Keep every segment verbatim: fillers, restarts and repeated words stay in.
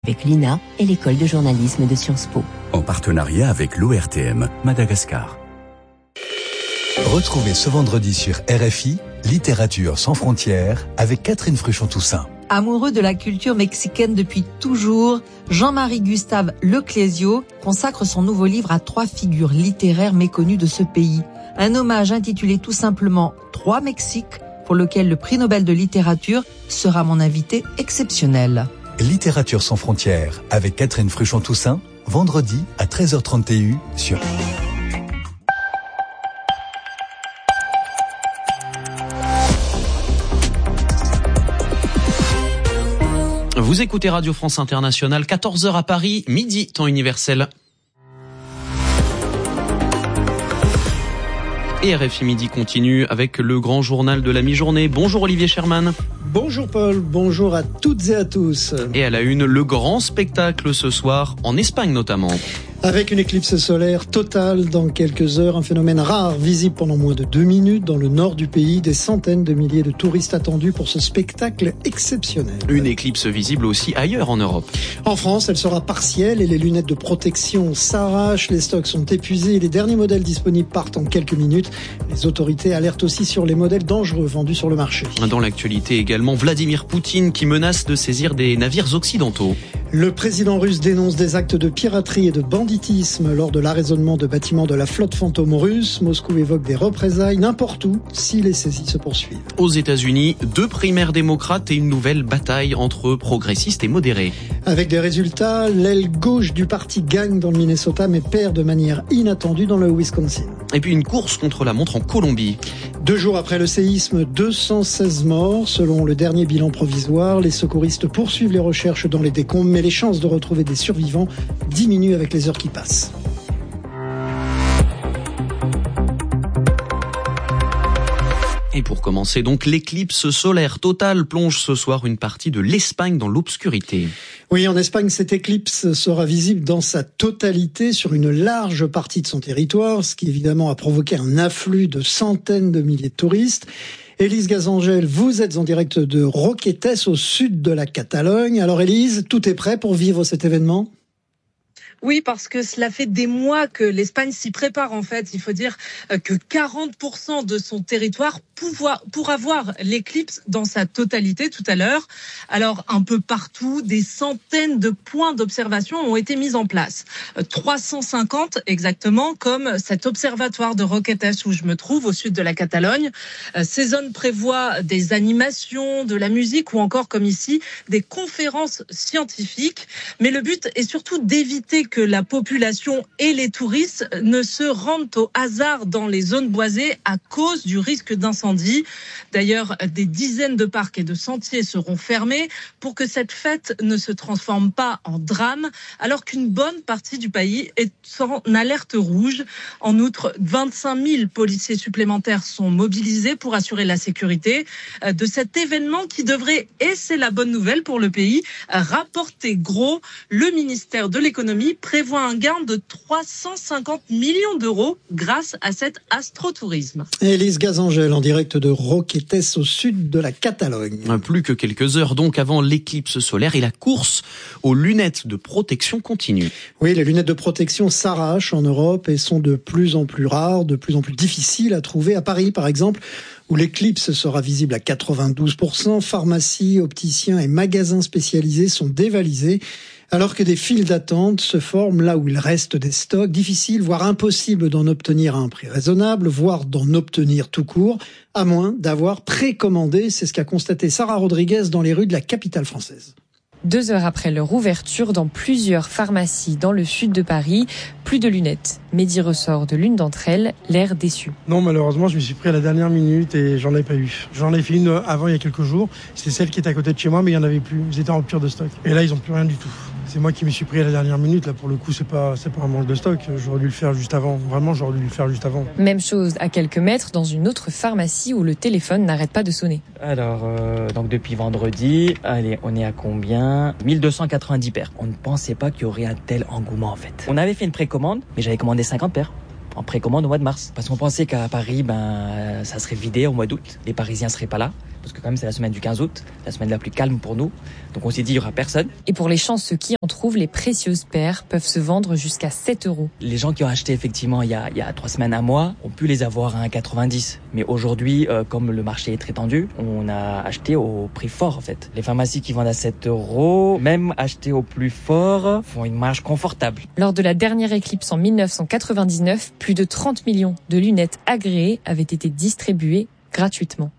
avec l'I N A et l'école de journalisme de Sciences Po. En partenariat avec l'O R T M Madagascar. Retrouvez ce vendredi sur R F I, Littérature sans frontières, avec Catherine Fruchon-Toussaint. Amoureux de la culture mexicaine depuis toujours, Jean-Marie Gustave Leclésio consacre son nouveau livre à trois figures littéraires méconnues de ce pays. Un hommage intitulé tout simplement « Trois Mexiques » pour lequel le prix Nobel de littérature sera mon invité exceptionnel. Littérature sans frontières, avec Catherine Fruchon-Toussaint, vendredi à treize heures trente sur... Vous écoutez Radio France Internationale, quatorze heures à Paris, midi, temps universel. Et R F I Midi continue avec le grand journal de la mi-journée. Bonjour Olivier Sherman. Bonjour Paul, bonjour à toutes et à tous. Et à la une, le grand spectacle ce soir, en Espagne notamment. Avec une éclipse solaire totale dans quelques heures, un phénomène rare, visible pendant moins de deux minutes dans le nord du pays, des centaines de milliers de touristes attendus pour ce spectacle exceptionnel. Une éclipse visible aussi ailleurs en Europe. En France, elle sera partielle et les lunettes de protection s'arrachent, les stocks sont épuisés et les derniers modèles disponibles partent en quelques minutes. Les autorités alertent aussi sur les modèles dangereux vendus sur le marché. Dans l'actualité également, Vladimir Poutine qui menace de saisir des navires occidentaux. Le président russe dénonce des actes de piraterie et de banditisme lors de l'arraisonnement de bâtiments de la flotte fantôme russe. Moscou évoque des représailles n'importe où si les saisies se poursuivent. Aux États-Unis, deux primaires démocrates et une nouvelle bataille entre progressistes et modérés. Avec des résultats, l'aile gauche du parti gagne dans le Minnesota mais perd de manière inattendue dans le Wisconsin. Et puis une course contre la montre en Colombie. Deux jours après le séisme, deux cent seize morts. Selon le dernier bilan provisoire, les secouristes poursuivent les recherches dans les décombres, mais les chances de retrouver des survivants diminuent avec les heures qui passent. Et pour commencer donc, l'éclipse solaire totale plonge ce soir une partie de l'Espagne dans l'obscurité. Oui, en Espagne, cette éclipse sera visible dans sa totalité sur une large partie de son territoire, ce qui évidemment a provoqué un afflux de centaines de milliers de touristes. Élise Gazangel, vous êtes en direct de Roquetes, au sud de la Catalogne. Alors Élise, tout est prêt pour vivre cet événement ? Oui, parce que cela fait des mois que l'Espagne s'y prépare en fait. Il faut dire que quarante pour cent de son territoire pour avoir l'éclipse dans sa totalité tout à l'heure. Alors un peu partout, des centaines de points d'observation ont été mis en place. trois cent cinquante exactement, comme cet observatoire de Roquetes où je me trouve au sud de la Catalogne. Ces zones prévoient des animations, de la musique ou encore comme ici, des conférences scientifiques. Mais le but est surtout d'éviter que la population et les touristes ne se rendent au hasard dans les zones boisées à cause du risque d'incendie. D'ailleurs, des dizaines de parcs et de sentiers seront fermés pour que cette fête ne se transforme pas en drame, alors qu'une bonne partie du pays est en alerte rouge. En outre, vingt-cinq mille policiers supplémentaires sont mobilisés pour assurer la sécurité de cet événement qui devrait, et c'est la bonne nouvelle pour le pays, rapporter gros. Le ministère de l'économie prévoit un gain de trois cent cinquante millions d'euros grâce à cet astrotourisme. Élise Gazangel en direct de Roquetes au sud de la Catalogne. Plus que quelques heures donc avant l'éclipse solaire et la course aux lunettes de protection continue. Oui, les lunettes de protection s'arrachent en Europe et sont de plus en plus rares, de plus en plus difficiles à trouver. À Paris par exemple, où l'éclipse sera visible à quatre-vingt-douze pour cent, pharmacies, opticiens et magasins spécialisés sont dévalisés. Alors que des files d'attente se forment là où il reste des stocks, difficile, voire impossible d'en obtenir à un prix raisonnable, voire d'en obtenir tout court, à moins d'avoir précommandé. C'est ce qu'a constaté Sarah Rodriguez dans les rues de la capitale française. Deux heures après leur ouverture dans plusieurs pharmacies dans le sud de Paris, plus de lunettes. Mehdi ressort de l'une d'entre elles, l'air déçu. Non, malheureusement, je me suis pris à la dernière minute et j'en ai pas eu. J'en ai fait une avant il y a quelques jours. C'était celle qui était à côté de chez moi, mais il n'y en avait plus. Ils étaient en rupture de stock. Et là, ils n'ont plus rien du tout. C'est moi qui me suis pris à la dernière minute. Là, pour le coup, c'est pas, c'est pas un manque de stock. J'aurais dû le faire juste avant. Vraiment, j'aurais dû le faire juste avant. Même chose à quelques mètres dans une autre pharmacie où le téléphone n'arrête pas de sonner. Alors, euh, donc depuis vendredi, allez, on est à combien ? mille deux cent quatre-vingt-dix paires. On ne pensait pas qu'il y aurait un tel engouement en fait. On avait fait une précommande, mais j'avais commandé cinquante paires. En précommande au mois de mars. Parce qu'on pensait qu'à Paris, ben, ça serait vidé au mois d'août. Les Parisiens seraient pas là. parce que quand même c'est la semaine du quinze août, la semaine la plus calme pour nous. Donc on s'est dit il y aura personne. Et pour les chanceux qui en trouvent, les précieuses perles peuvent se vendre jusqu'à sept euros. Les gens qui ont acheté effectivement il y a, il y a trois semaines, un mois, ont pu les avoir à un virgule quatre-vingt-dix. Mais aujourd'hui, euh, comme le marché est très tendu, on a acheté au prix fort en fait. Les pharmacies qui vendent à sept euros, même acheter au plus fort, font une marge confortable. Lors de la dernière éclipse en dix-neuf cent quatre-vingt-dix-neuf, plus de trente millions de lunettes agréées avaient été distribuées gratuitement.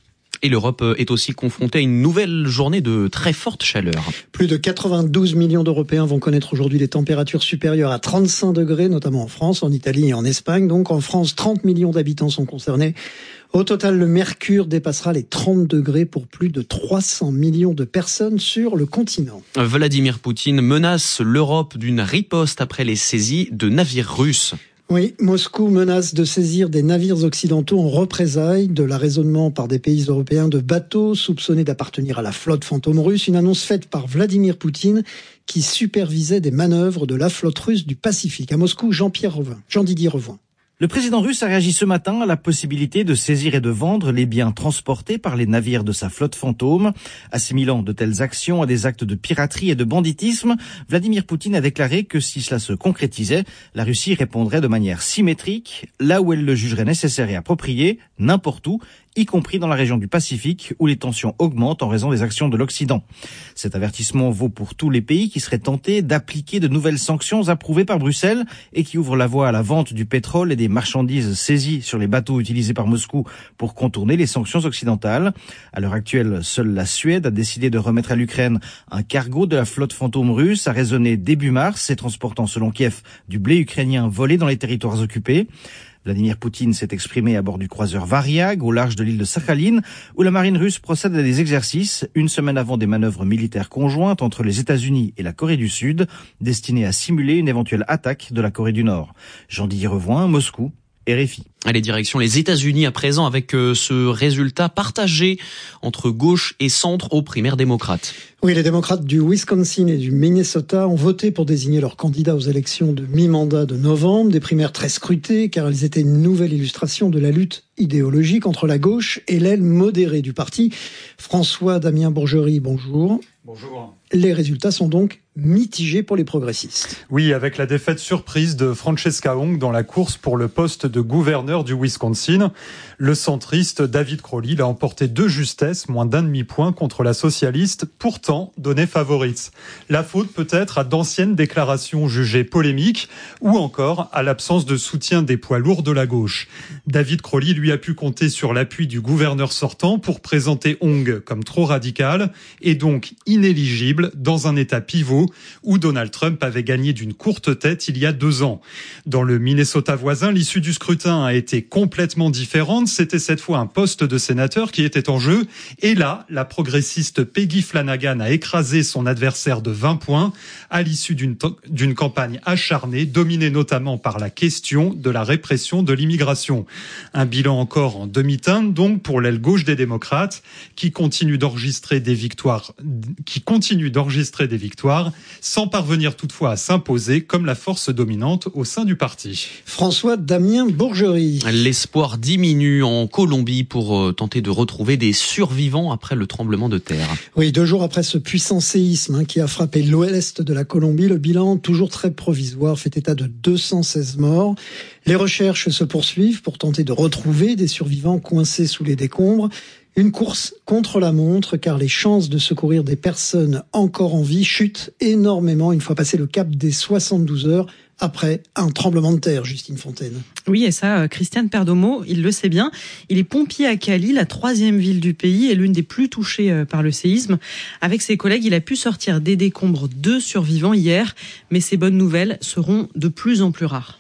Et l'Europe est aussi confrontée à une nouvelle journée de très forte chaleur. Plus de quatre-vingt-douze millions d'Européens vont connaître aujourd'hui des températures supérieures à trente-cinq degrés, notamment en France, en Italie et en Espagne. Donc en France, trente millions d'habitants sont concernés. Au total, le mercure dépassera les trente degrés pour plus de trois cents millions de personnes sur le continent. Vladimir Poutine menace l'Europe d'une riposte après les saisies de navires russes. Oui, Moscou menace de saisir des navires occidentaux en représailles de l'arraisonnement par des pays européens de bateaux soupçonnés d'appartenir à la flotte fantôme russe. Une annonce faite par Vladimir Poutine qui supervisait des manœuvres de la flotte russe du Pacifique. À Moscou, Jean-Pierre Revin, Jean-Didier Revoin. Le président russe a réagi ce matin à la possibilité de saisir et de vendre les biens transportés par les navires de sa flotte fantôme. Assimilant de telles actions à des actes de piraterie et de banditisme, Vladimir Poutine a déclaré que si cela se concrétisait, la Russie répondrait de manière symétrique, là où elle le jugerait nécessaire et approprié, n'importe où, y compris dans la région du Pacifique, où les tensions augmentent en raison des actions de l'Occident. Cet avertissement vaut pour tous les pays qui seraient tentés d'appliquer de nouvelles sanctions approuvées par Bruxelles et qui ouvrent la voie à la vente du pétrole et des marchandises saisies sur les bateaux utilisés par Moscou pour contourner les sanctions occidentales. À l'heure actuelle, seule la Suède a décidé de remettre à l'Ukraine un cargo de la flotte fantôme russe arraisonné début mars et transportant, selon Kiev, du blé ukrainien volé dans les territoires occupés. Vladimir Poutine s'est exprimé à bord du croiseur Variag, au large de l'île de Sakhaline, où la marine russe procède à des exercices, une semaine avant des manœuvres militaires conjointes entre les États-Unis et la Corée du Sud, destinées à simuler une éventuelle attaque de la Corée du Nord. Jean-Didier Revoin, Moscou, R F I. Allez, direction les États-Unis à présent avec euh, ce résultat partagé entre gauche et centre aux primaires démocrates. Oui, les démocrates du Wisconsin et du Minnesota ont voté pour désigner leurs candidats aux élections de mi-mandat de novembre. Des primaires très scrutées car elles étaient une nouvelle illustration de la lutte idéologique entre la gauche et l'aile modérée du parti. François Damien Bourgerie, bonjour. Bonjour. Les résultats sont donc mitigés pour les progressistes. Oui, avec la défaite surprise de Francesca Hong dans la course pour le poste de gouverneur du Wisconsin. Le centriste David Crowley l'a emporté de justesse, moins d'un demi-point contre la socialiste, pourtant donnée favorite. La faute peut-être à d'anciennes déclarations jugées polémiques ou encore à l'absence de soutien des poids lourds de la gauche. David Crowley, lui, a pu compter sur l'appui du gouverneur sortant pour présenter Hong comme trop radicale et donc inéligible dans un état pivot où Donald Trump avait gagné d'une courte tête il y a deux ans. Dans le Minnesota voisin, l'issue du scrutin a été complètement différente. C'était cette fois un poste de sénateur qui était en jeu. Et là, la progressiste Peggy Flanagan a écrasé son adversaire de vingt points à l'issue d'une, to- d'une campagne acharnée, dominée notamment par la question de la répression de l'immigration. Un bilan encore en demi-teinte, donc, pour l'aile gauche des démocrates, qui continue d'enregistrer des victoires, qui continue d'enregistrer des victoires, sans parvenir toutefois à s'imposer comme la force dominante au sein du parti. François Damien Bourgerie. L'espoir diminue en Colombie pour tenter de retrouver des survivants après le tremblement de terre. Oui, deux jours après ce puissant séisme hein, qui a frappé l'ouest de la Colombie, le bilan, toujours très provisoire, fait état de deux cent seize morts. Les recherches se poursuivent pour tenter de retrouver des survivants coincés sous les décombres. Une course contre la montre, car les chances de secourir des personnes encore en vie chutent énormément une fois passé le cap des soixante-douze heures après un tremblement de terre, Justine Fontaine. Oui, et ça, Christiane Perdomo, il le sait bien. Il est pompier à Cali, la troisième ville du pays et l'une des plus touchées par le séisme. Avec ses collègues, il a pu sortir des décombres deux survivants hier, mais ces bonnes nouvelles seront de plus en plus rares.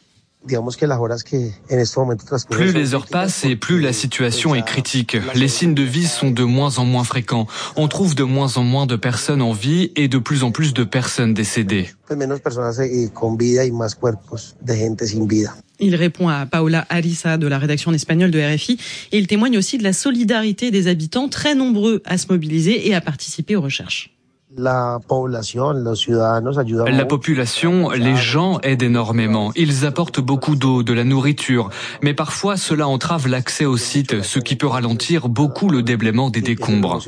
Plus les heures passent et plus la situation est critique. Les signes de vie sont de moins en moins fréquents. On trouve de moins en moins de personnes en vie et de plus en plus de personnes décédées. Il répond à Paola Arisa de la rédaction espagnole de R F I et il témoigne aussi de la solidarité des habitants très nombreux à se mobiliser et à participer aux recherches. La population, La population, les gens aident énormément. Ils apportent beaucoup d'eau, de la nourriture. Mais parfois, cela entrave l'accès au site, ce qui peut ralentir beaucoup le déblaiement des décombres.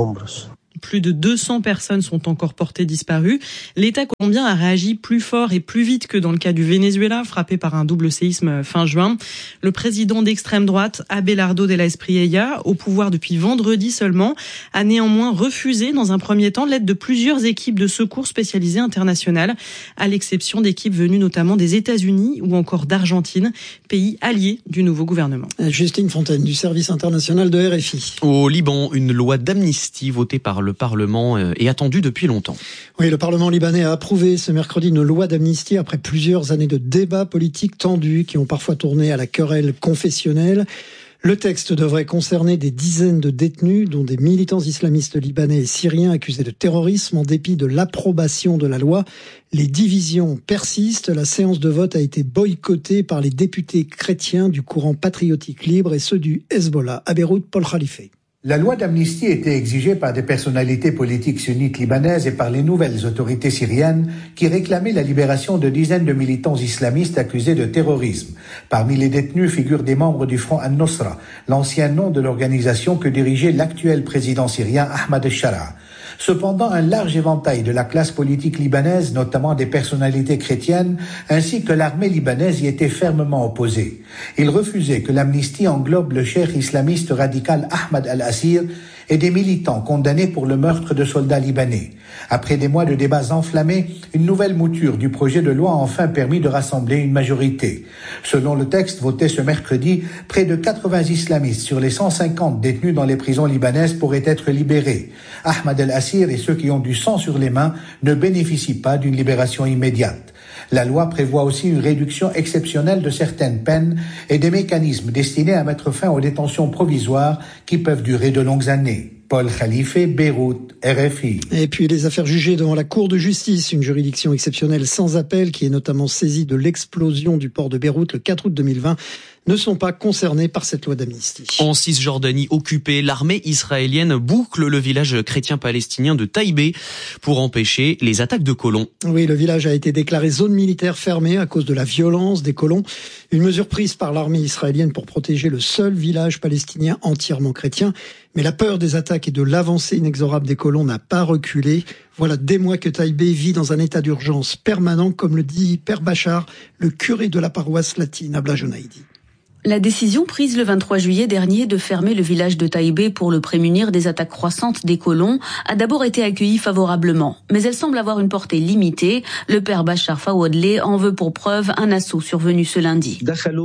Plus de deux cents personnes sont encore portées disparues. L'État colombien a réagi plus fort et plus vite que dans le cas du Venezuela, frappé par un double séisme fin juin. Le président d'extrême droite, Abelardo de la Espriella, au pouvoir depuis vendredi seulement, a néanmoins refusé dans un premier temps l'aide de plusieurs équipes de secours spécialisées internationales, à l'exception d'équipes venues notamment des États-Unis ou encore d'Argentine, pays alliés du nouveau gouvernement. Justine Fontaine du service international de R F I. Au Liban, une loi d'amnistie votée par le Parlement est attendue depuis longtemps. Oui, le Parlement libanais a approuvé ce mercredi une loi d'amnistie après plusieurs années de débats politiques tendus qui ont parfois tourné à la querelle confessionnelle. Le texte devrait concerner des dizaines de détenus, dont des militants islamistes libanais et syriens accusés de terrorisme en dépit de l'approbation de la loi. Les divisions persistent. La séance de vote a été boycottée par les députés chrétiens du courant patriotique libre et ceux du Hezbollah. À Beyrouth, Paul Khalife. La loi d'amnistie était exigée par des personnalités politiques sunnites libanaises et par les nouvelles autorités syriennes qui réclamaient la libération de dizaines de militants islamistes accusés de terrorisme. Parmi les détenus figurent des membres du Front Al-Nosra, l'ancien nom de l'organisation que dirigeait l'actuel président syrien Ahmad al-Shara. Cependant, un large éventail de la classe politique libanaise, notamment des personnalités chrétiennes, ainsi que l'armée libanaise y était fermement opposée. Ils refusaient que l'amnistie englobe le cheikh islamiste radical Ahmad al-Assir et des militants condamnés pour le meurtre de soldats libanais. Après des mois de débats enflammés, une nouvelle mouture du projet de loi a enfin permis de rassembler une majorité. Selon le texte voté ce mercredi, près de quatre-vingts islamistes sur les cent cinquante détenus dans les prisons libanaises pourraient être libérés. Ahmad al-Assir et ceux qui ont du sang sur les mains ne bénéficient pas d'une libération immédiate. La loi prévoit aussi une réduction exceptionnelle de certaines peines et des mécanismes destinés à mettre fin aux détentions provisoires qui peuvent durer de longues années. Paul Khalife, Beyrouth, R F I. Et puis les affaires jugées devant la Cour de justice, une juridiction exceptionnelle sans appel qui est notamment saisie de l'explosion du port de Beyrouth le quatre août deux mille vingt, ne sont pas concernés par cette loi d'amnistie. En Cisjordanie occupée, l'armée israélienne boucle le village chrétien palestinien de Taïbé pour empêcher les attaques de colons. Oui, le village a été déclaré zone militaire fermée à cause de la violence des colons. Une mesure prise par l'armée israélienne pour protéger le seul village palestinien entièrement chrétien. Mais la peur des attaques et de l'avancée inexorable des colons n'a pas reculé. Voilà des mois que Taïbé vit dans un état d'urgence permanent, comme le dit Père Bachar, le curé de la paroisse latine à Blajonaïdi. La décision prise le vingt-trois juillet dernier de fermer le village de Taïbé pour le prémunir des attaques croissantes des colons a d'abord été accueillie favorablement. Mais elle semble avoir une portée limitée. Le père Bachar Fawadleh en veut pour preuve un assaut survenu ce lundi.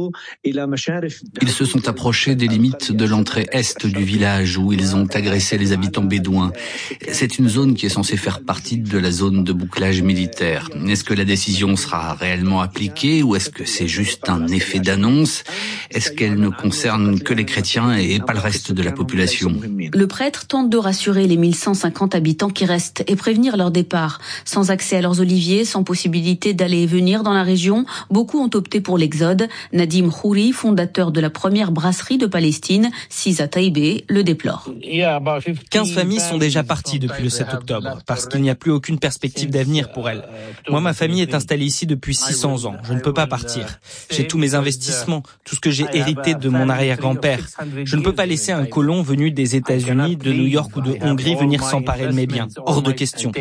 Ils se sont approchés des limites de l'entrée est du village où ils ont agressé les habitants bédouins. C'est une zone qui est censée faire partie de la zone de bouclage militaire. Est-ce que la décision sera réellement appliquée ou est-ce que c'est juste un effet d'annonce ? Est-ce qu'elle ne concerne que les chrétiens et pas le reste de la population ? Le prêtre tente de rassurer les mille cent cinquante habitants qui restent et prévenir leur départ. Sans accès à leurs oliviers, sans possibilité d'aller et venir dans la région, beaucoup ont opté pour l'exode. Nadim Khouri, fondateur de la première brasserie de Palestine, Sisa Taïbé, le déplore. quinze familles sont déjà parties depuis le sept octobre, parce qu'il n'y a plus aucune perspective d'avenir pour elles. Moi, ma famille est installée ici depuis six cents ans. Je ne peux pas partir. J'ai tous mes investissements, tout ce que j'ai hérité de mon arrière-grand-père. Je ne peux pas laisser un colon venu des États-Unis, de New York ou de Hongrie venir s'emparer de mes biens. Hors de question.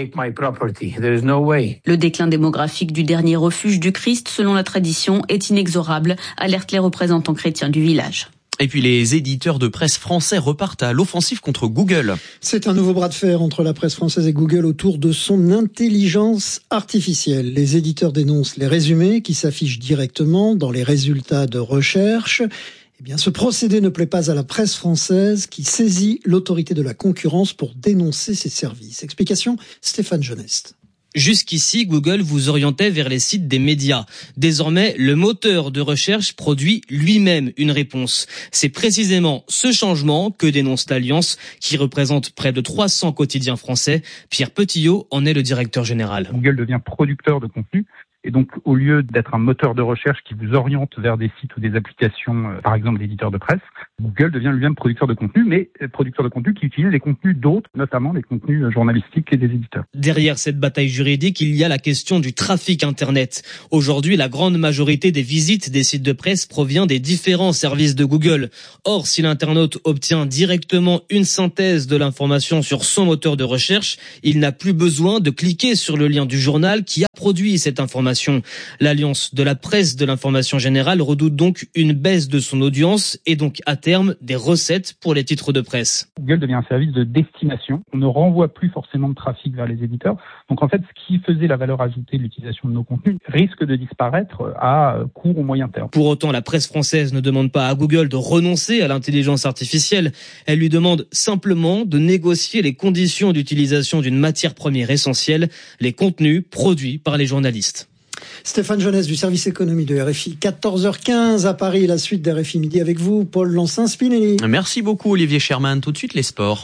Le déclin démographique du dernier refuge du Christ, selon la tradition, est inexorable, alertent les représentants chrétiens du village. Et puis les éditeurs de presse français repartent à l'offensive contre Google. C'est un nouveau bras de fer entre la presse française et Google autour de son intelligence artificielle. Les éditeurs dénoncent les résumés qui s'affichent directement dans les résultats de recherche. Eh bien, ce procédé ne plaît pas à la presse française qui saisit l'autorité de la concurrence pour dénoncer ses services. Explication, Stéphane Geneste. Jusqu'ici, Google vous orientait vers les sites des médias. Désormais, le moteur de recherche produit lui-même une réponse. C'est précisément ce changement que dénonce l'Alliance, qui représente près de trois cents quotidiens français. Pierre Petillot en est le directeur général. Google devient producteur de contenu Et donc, au lieu d'être un moteur de recherche qui vous oriente vers des sites ou des applications, euh, par exemple d'éditeurs de presse, Google devient lui-même producteur de contenu, mais producteur de contenu qui utilise les contenus d'autres, notamment les contenus journalistiques et des éditeurs. Derrière cette bataille juridique, il y a la question du trafic Internet. Aujourd'hui, la grande majorité des visites des sites de presse provient des différents services de Google. Or, si l'internaute obtient directement une synthèse de l'information sur son moteur de recherche, il n'a plus besoin de cliquer sur le lien du journal qui a produit cette information. L'Alliance de la presse de l'information générale redoute donc une baisse de son audience et donc à terme des recettes pour les titres de presse. Google devient un service de destination. On ne renvoie plus forcément de trafic vers les éditeurs. Donc en fait, ce qui faisait la valeur ajoutée de l'utilisation de nos contenus risque de disparaître à court ou moyen terme. Pour autant, la presse française ne demande pas à Google de renoncer à l'intelligence artificielle. Elle lui demande simplement de négocier les conditions d'utilisation d'une matière première essentielle, les contenus produits par les journalistes. Stéphane Jeunesse du service économie de R F I, quatorze heures quinze à Paris, la suite d'R F I Midi avec vous, Paul Lancin-Spinelli. Merci beaucoup Olivier Sherman, tout de suite les sports.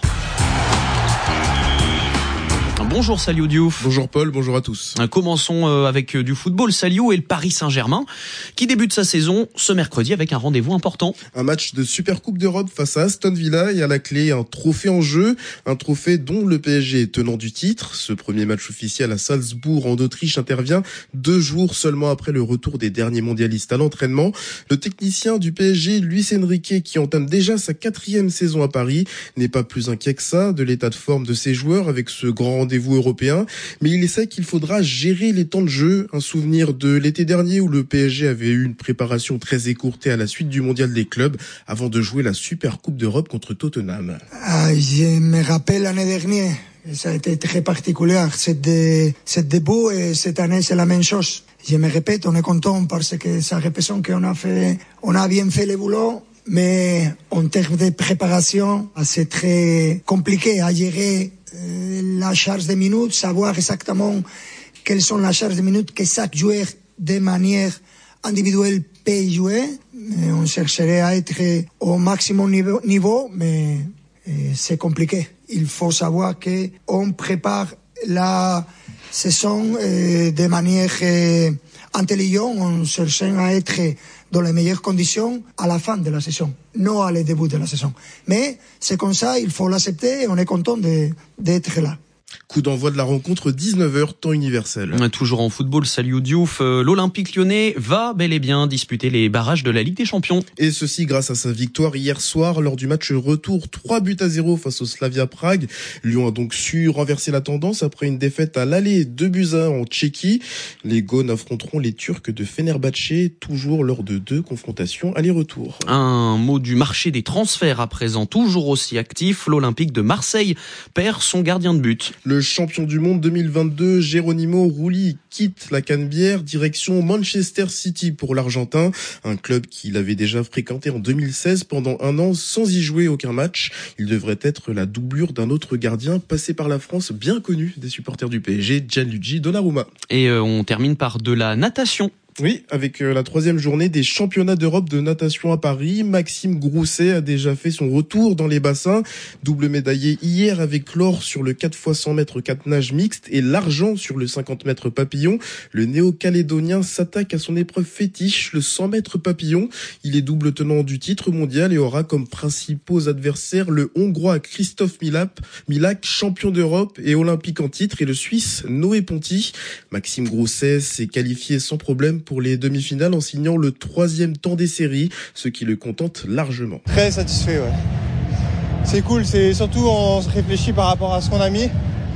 Bonjour Saliou Diouf. Bonjour Paul, bonjour à tous. Commençons avec du football. Saliou et le Paris Saint-Germain qui débute sa saison ce mercredi avec un rendez-vous important. Un match de Super Coupe d'Europe face à Aston Villa et à la clé un trophée en jeu. Un trophée dont le P S G est tenant du titre. Ce premier match officiel à Salzbourg en Autriche intervient deux jours seulement après le retour des derniers mondialistes à l'entraînement. Le technicien du P S G, Luis Enrique, qui entame déjà sa quatrième saison à Paris, n'est pas plus inquiet que ça de l'état de forme de ses joueurs avec ce grand rendez-vous européen, mais il sait qu'il faudra gérer les temps de jeu. Un souvenir de l'été dernier où le P S G avait eu une préparation très écourtée à la suite du mondial des clubs avant de jouer la Super Coupe d'Europe contre Tottenham. Ah, je me rappelle l'année dernière. Ça a été très particulier, cette, cette début, et cette année c'est la même chose. Je me répète, on est content parce que ça représente qu'on a fait, on a bien fait le boulot. Mais en termes de préparation, c'est très compliqué à gérer euh, la charge de minutes, savoir exactement quelles sont les charges de minutes que chaque joueur de manière individuelle peut jouer. Et on chercherait à être au maximum niveau, niveau mais euh, c'est compliqué. Il faut savoir qu'on prépare la saison euh, de manière euh, intelligente, en cherchant à être dans les meilleures conditions à la fin de la saison, non à le début de la saison. Mais c'est comme ça, il faut l'accepter et on est content de, d'être là. Coup d'envoi de la rencontre dix-neuf heures, temps universel. Toujours en football, Saliou Diouf, l'Olympique lyonnais va bel et bien disputer les barrages de la Ligue des Champions. Et ceci grâce à sa victoire hier soir lors du match retour, trois buts à zéro face au Slavia Prague. Lyon a donc su renverser la tendance après une défaite à l'aller, deux buts à un en Tchéquie. Les Gones affronteront les Turcs de Fenerbahçe, toujours lors de deux confrontations aller-retour. Un mot du marché des transferts à présent, toujours aussi actif. L'Olympique de Marseille perd son gardien de but. Le champion du monde deux mille vingt-deux, Geronimo Rulli, quitte la Canebière, direction Manchester City pour l'Argentin, un club qu'il avait déjà fréquenté en deux mille seize pendant un an sans y jouer aucun match. Il devrait être la doublure d'un autre gardien passé par la France, bien connu des supporters du P S G, Gianluigi Donnarumma. Et euh, on termine par de la natation. Oui, avec la troisième journée des championnats d'Europe de natation à Paris, Maxime Grousset a déjà fait son retour dans les bassins. Double médaillé hier avec l'or sur le quatre fois cent mètres quatre nages mixte et l'argent sur le cinquante mètres papillon. Le néo-calédonien s'attaque à son épreuve fétiche, le cent mètres papillon. Il est double tenant du titre mondial et aura comme principaux adversaires le Hongrois Christophe Milak, Milak, champion d'Europe et olympique en titre, et le Suisse Noé Ponty. Maxime Grousset s'est qualifié sans problème pour les demi-finales en signant le troisième temps des séries, ce qui le contente largement. Très satisfait, ouais. C'est cool, c'est surtout on se réfléchit par rapport à ce qu'on a mis.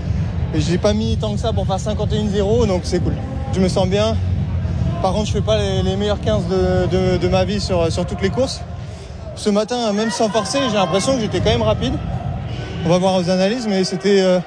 Et j'ai pas mis tant que ça pour faire cinquante et un zéro, donc c'est cool. Je me sens bien. Par contre, je fais pas les, les meilleurs quinze de, de, de ma vie sur, sur toutes les courses. Ce matin, même sans forcer, j'ai l'impression que j'étais quand même rapide. On va voir aux analyses, mais c'était, euh,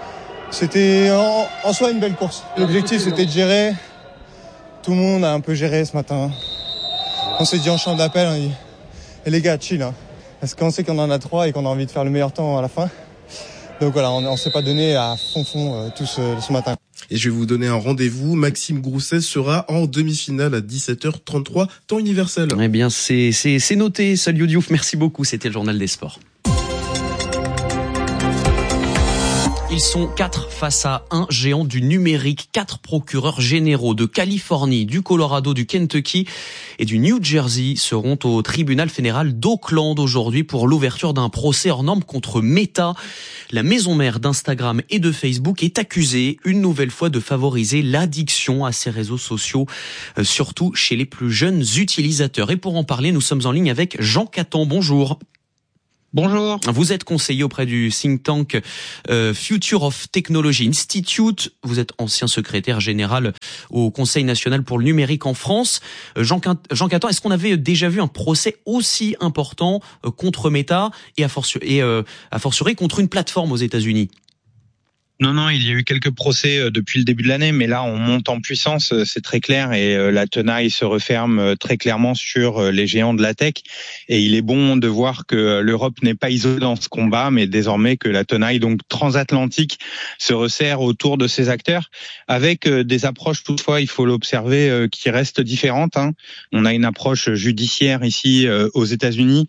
c'était en, en soi une belle course. L'objectif, c'était de gérer. Tout le monde a un peu géré ce matin. On s'est dit en champ d'appel, on dit, et les gars, chill, hein. Parce qu'on sait qu'on en a trois et qu'on a envie de faire le meilleur temps à la fin. Donc voilà, on ne s'est pas donné à fond fond euh, tous euh, ce matin. Et je vais vous donner un rendez-vous. Maxime Grousset sera en demi-finale à dix-sept heures trente-trois, temps universel. Eh bien, c'est, c'est, c'est noté. Saliou Diouf, merci beaucoup. C'était le journal des sports. Ils sont quatre face à un géant du numérique. Quatre procureurs généraux de Californie, du Colorado, du Kentucky et du New Jersey seront au tribunal fédéral d'Oakland aujourd'hui pour l'ouverture d'un procès hors norme contre Meta. La maison mère d'Instagram et de Facebook est accusée une nouvelle fois de favoriser l'addiction à ces réseaux sociaux, surtout chez les plus jeunes utilisateurs. Et pour en parler, nous sommes en ligne avec Jean Catan. Bonjour. Bonjour. Vous êtes conseiller auprès du think tank euh, Future of Technology Institute. Vous êtes ancien secrétaire général au Conseil national pour le numérique en France. Euh, Jean, Jean Catan, est-ce qu'on avait déjà vu un procès aussi important euh, contre Meta et, a fortiori, et euh, a fortiori contre une plateforme aux États-Unis ? Non, non, il y a eu quelques procès depuis le début de l'année, mais là, on monte en puissance, c'est très clair, et la tenaille se referme très clairement sur les géants de la tech. Et il est bon de voir que l'Europe n'est pas isolée dans ce combat, mais désormais que la tenaille donc transatlantique se resserre autour de ces acteurs, avec des approches toutefois, il faut l'observer, qui restent différentes. Hein. On a une approche judiciaire ici aux États-Unis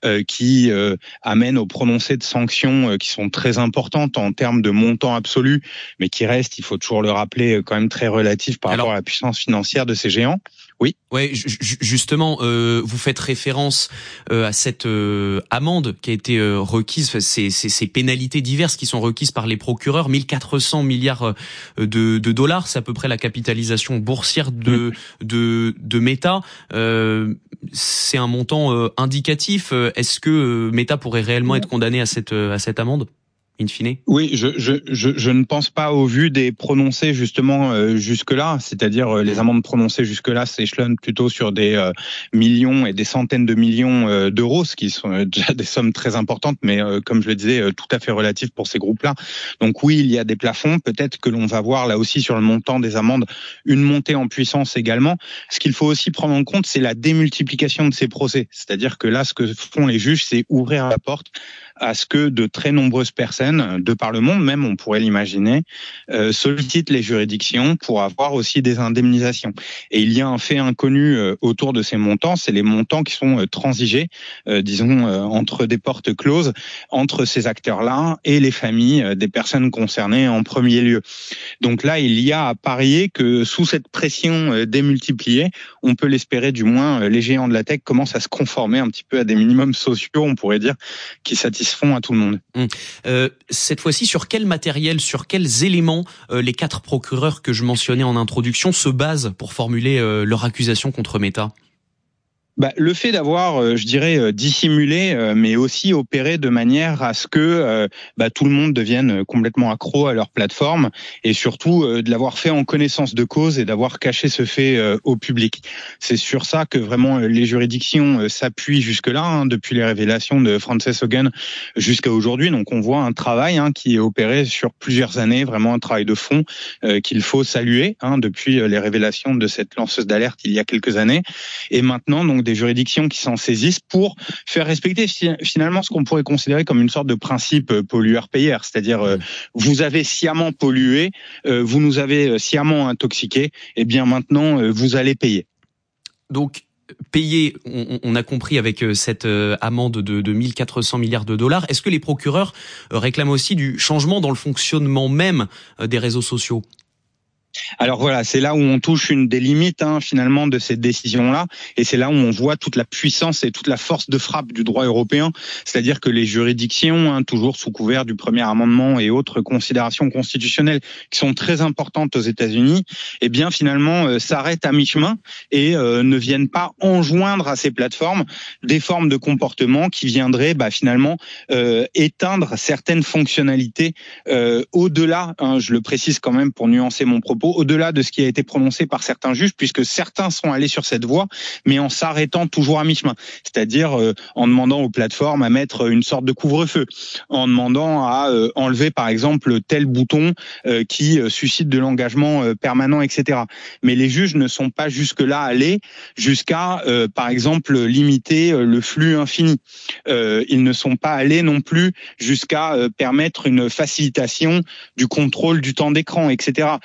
qui amène au prononcé de sanctions qui sont très importantes en termes de montant absolu, mais qui reste, il faut toujours le rappeler, quand même très relatif par Alors, rapport à la puissance financière de ces géants. Oui. Ouais, justement, euh, vous faites référence euh, à cette euh, amende qui a été euh, requise, ces, ces, ces pénalités diverses qui sont requises par les procureurs, mille quatre cents milliards de, de dollars, c'est à peu près la capitalisation boursière de mmh. de, de Meta. Euh, c'est un montant euh, indicatif. Est-ce que euh, Meta pourrait réellement mmh. être condamné à cette à cette amende ? In fine. Oui, je, je, je, je ne pense pas au vu des prononcés justement euh, jusque-là, c'est-à-dire euh, les amendes prononcées jusque-là s'échelonnent plutôt sur des euh, millions et des centaines de millions euh, d'euros, ce qui sont euh, déjà des sommes très importantes, mais euh, comme je le disais, euh, tout à fait relatives pour ces groupes-là. Donc oui, il y a des plafonds, peut-être que l'on va voir là aussi sur le montant des amendes une montée en puissance également. Ce qu'il faut aussi prendre en compte, c'est la démultiplication de ces procès, c'est-à-dire que là, ce que font les juges, c'est ouvrir la porte à ce que de très nombreuses personnes, de par le monde même, on pourrait l'imaginer, euh, sollicitent les juridictions pour avoir aussi des indemnisations. Et il y a un fait inconnu euh, autour de ces montants, c'est les montants qui sont euh, transigés, euh, disons, euh, entre des portes closes, entre ces acteurs-là et les familles euh, des personnes concernées en premier lieu. Donc là, il y a à parier que sous cette pression euh, démultipliée, on peut l'espérer du moins, euh, les géants de la tech commencent à se conformer un petit peu à des minimums sociaux, on pourrait dire, qui satisfont font à tout le monde. Mmh. Euh, cette fois-ci, sur quel matériel, sur quels éléments euh, les quatre procureurs que je mentionnais en introduction se basent pour formuler euh, leur accusation contre Meta ? Bah, le fait d'avoir, euh, je dirais, euh, dissimulé, euh, mais aussi opéré de manière à ce que euh, bah, tout le monde devienne complètement accro à leur plateforme, et surtout euh, de l'avoir fait en connaissance de cause et d'avoir caché ce fait euh, au public. C'est sur ça que vraiment euh, les juridictions euh, s'appuient jusque-là, hein, depuis les révélations de Frances Haugen jusqu'à aujourd'hui. Donc on voit un travail hein, qui est opéré sur plusieurs années, vraiment un travail de fond euh, qu'il faut saluer hein, depuis les révélations de cette lanceuse d'alerte il y a quelques années. Et maintenant, donc, des juridictions qui s'en saisissent pour faire respecter finalement ce qu'on pourrait considérer comme une sorte de principe pollueur-payeur, c'est-à-dire euh, vous avez sciemment pollué, euh, vous nous avez sciemment intoxiqués, et bien maintenant euh, vous allez payer. Donc payer, on, on a compris avec cette amende de, de mille quatre cents milliards de dollars. Est-ce que les procureurs réclament aussi du changement dans le fonctionnement même des réseaux sociaux ? Alors voilà, c'est là où on touche une des limites hein, finalement de cette décision-là, et c'est là où on voit toute la puissance et toute la force de frappe du droit européen, c'est-à-dire que les juridictions, hein, toujours sous couvert du premier amendement et autres considérations constitutionnelles qui sont très importantes aux États-Unis, eh bien finalement euh, s'arrêtent à mi-chemin et euh, ne viennent pas enjoindre à ces plateformes des formes de comportement qui viendraient bah, finalement euh, éteindre certaines fonctionnalités euh, au-delà, hein, je le précise quand même pour nuancer mon propos, au-delà de ce qui a été prononcé par certains juges, puisque certains sont allés sur cette voie, mais en s'arrêtant toujours à mi-chemin. C'est-à-dire euh, en demandant aux plateformes à mettre une sorte de couvre-feu, en demandant à euh, enlever par exemple tel bouton euh, qui euh, suscite de l'engagement euh, permanent, et cetera. Mais les juges ne sont pas jusque-là allés jusqu'à, euh, par exemple, limiter euh, le flux infini. Euh, ils ne sont pas allés non plus jusqu'à euh, permettre une facilitation du contrôle du temps d'écran, et cetera. Parce qu'on